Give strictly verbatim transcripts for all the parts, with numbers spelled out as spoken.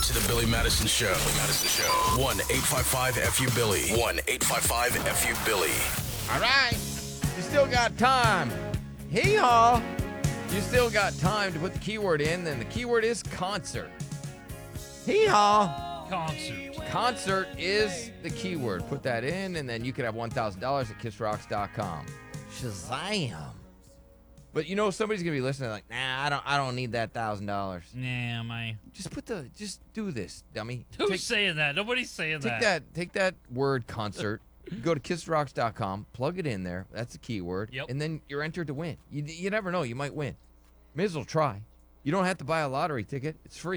to the Billy Madison Show. Billy Madison Show. one eight five five F U Billy. one eight five five F U Billy. All right. You still got time. Hee-haw. You still got time to put the keyword in, and the keyword is concert. Hee-haw. Concert. Concert is the keyword. Put that in, and then you can have one thousand dollars at kiss rocks dot com. Shazam. But you know somebody's gonna be listening like, nah, I don't I don't need that thousand dollars. Nah, my. Just put the just do this, dummy. Who's Take- saying that? Nobody's saying Take that. that, take that word concert, go to kiss rocks dot com, plug it in there. That's the keyword. Yep. And then you're entered to win. You, you never know. You might win. May as well try. You don't have to buy a lottery ticket. It's free.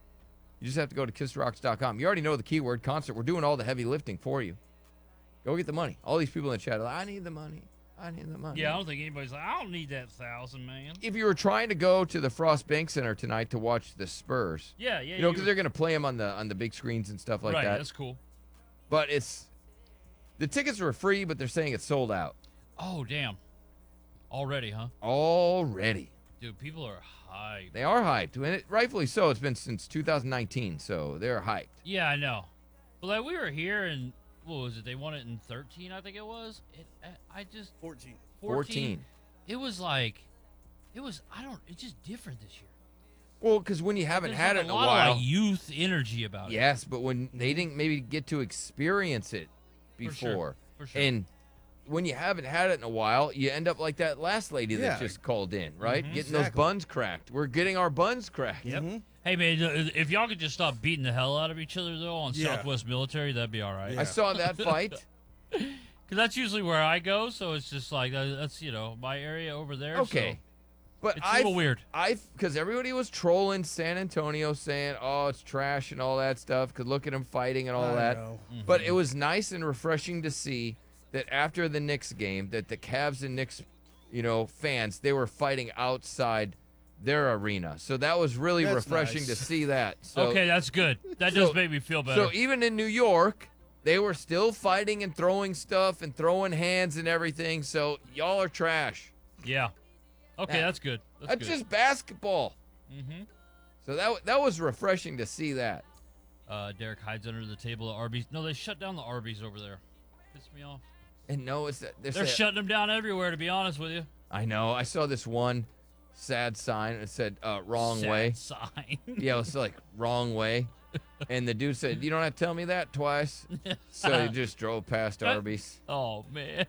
You just have to go to kiss rocks dot com. You already know the keyword concert. We're doing all the heavy lifting for you. Go get the money. All these people in the chat are like, I need the money. I need the money. Yeah, I don't think anybody's like, I don't need that thousand, man. If you were trying to go to the Frost Bank Center tonight to watch the Spurs, Yeah, yeah. you know, because they're going to play them on the on the big screens and stuff like right, that. that's cool. But it's the tickets were free, but they're saying it's sold out Oh, damn. Already, huh? already. Dude, people are hyped. They are hyped, and it, rightfully so. It's been since two thousand nineteen, so they're hyped. Yeah, I know. But like, we were here, and what was it? They won it in thirteen, I think it was. It, I I just fourteen. fourteen. It was like, it was. I don't. It's just different this year. Well, because when you haven't There's had like it in a a lot while, of like youth energy about it. yes, but when they didn't maybe get to experience it For sure, before, for sure. and when you haven't had it in a while, you end up like that last lady Yeah. that just called in, right? Mhm. Getting those Exactly. buns cracked. We're getting our buns cracked. Yep. Mhm. Hey man, uh, if y'all could just stop beating the hell out of each other though on Yeah. Southwest Military, that'd be all right. Yeah. I saw that fight. Because that's usually where I go, so it's just like that- that's you know my area over there. Okay. so But it's a I little weird. I because everybody was trolling San Antonio, saying, "Oh, it's trash" and all that stuff. Because look at them fighting and all I that. know. But it was nice and refreshing to see that after the Knicks game, that the Cavs and Knicks, you know, fans, they were fighting outside their arena. So that was really That's refreshing nice. to see that. So, Okay, that's good. That so- does make me feel better. So even in New York, they were still fighting and throwing stuff and throwing hands and everything. So y'all are trash. yeah. Okay, Yeah. that's good. That's, That's good. just basketball. Mm-hmm. So that that was refreshing to see that. Uh, Derek hides under the table at Arby's. No, they shut down the Arby's over there. Pissed me off. And no, it's they're, They're saying- shutting them down everywhere. To be honest with you. I know. I saw this one sad sign. It said uh, "wrong Sad way." sign. Yeah, it was like "wrong way," and the dude said, "You don't have to tell me that twice." So he just drove past Arby's. Oh man,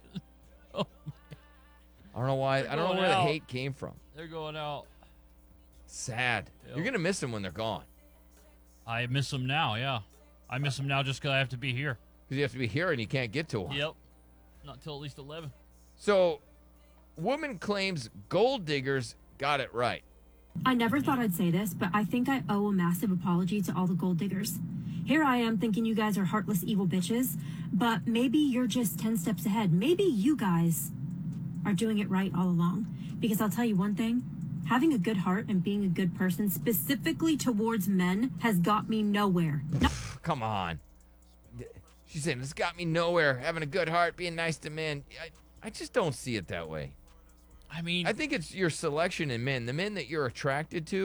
I don't know why. I don't know going where the out. hate came from. they're going out. Sad. Yep. You're gonna miss them when they're gone I miss them now. Yeah, I miss them now just because I have to be here. because you have to be here and you can't get to them. Yep. Not till at least eleven. So, woman claims gold diggers got it right. I never thought I'd say this, but I think I owe a massive apology to all the gold diggers. Here I am thinking you guys are heartless, evil bitches, but maybe you're just ten steps ahead. Maybe you guys are doing it right all along. Because I'll tell you one thing, having a good heart and being a good person, specifically towards men, has got me nowhere. Come on. She's saying, "This got me nowhere. Having a good heart, being nice to men." I, I just don't see it that way. I mean, I think it's your selection in men. The men that you're attracted to